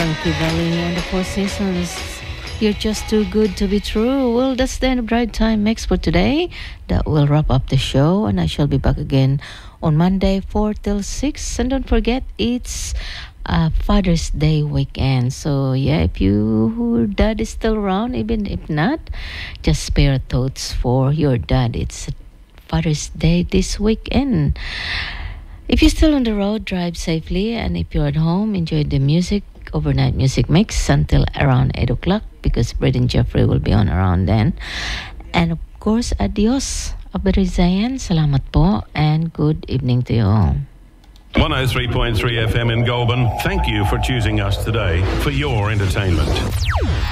Frankie Valli and the Four Seasons. You're just too good to be true. Well, that's the end of Drive Time Mix for today. That will wrap up the show, and I shall be back again on Monday 4 till 6. And don't forget, it's Father's Day weekend. So, yeah, if your dad is still around, even if not, just spare thoughts for your dad. It's Father's Day this weekend. If you're still on the road, drive safely. And if you're at home, enjoy the music, overnight music mix until around 8 o'clock because Braden Jeffrey will be on around then. And of course, adios. Abari Zayan, salamat po, and good evening to you all. 103.3 FM in Goulburn. Thank you for choosing us today for your entertainment.